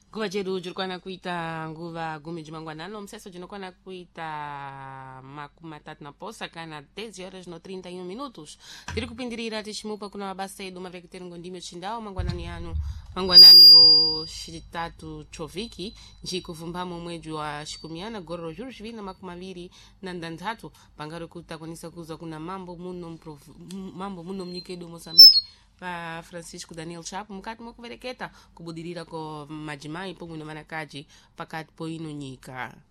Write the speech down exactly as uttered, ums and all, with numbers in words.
Nguva chedu chiri kwana kuita nguva gumi jimangwanano mseso jinokwana kuita makumi matatu na posa kana dez horas no trinta e um minutos tiri kupindirira tichimupa kuna mabasa edu maveketeri ngondime chindao mangwanani anu mangwanani o chitatu choviki njikuvumbamo mwedzi wa shikumiana gororo juru chiviri na makumi maviri na ndanthatu pangaro kutakwanisa kuza kuna mambo muno mprovu- mambo muno mnyikedu Mozambique pa Francisco Daniel Chapo mukati mokuvereketa kubudirira ko madzimai pomwe no vanakadzi pakati poino nyika.